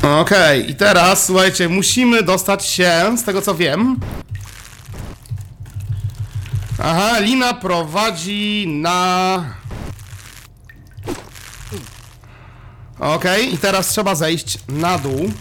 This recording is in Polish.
Okej, i teraz, słuchajcie, musimy dostać się, z tego co wiem... Aha, lina prowadzi na... Okej, i teraz trzeba zejść na dół.